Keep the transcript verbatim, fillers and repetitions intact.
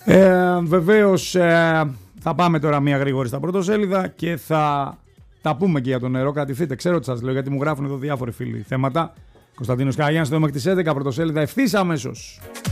Ε, βεβαίως ε, θα πάμε τώρα μία γρήγορη στα πρωτοσέλιδα και θα τα πούμε και για το νερό. Κρατηθείτε, ξέρω τι σας λέω, γιατί μου γράφουν εδώ διάφοροι φίλοι θέματα. Κωνσταντίνος Καραγιάννης, το μέχρι τις έντεκα, πρωτοσέλιδα ευθύς αμέσως.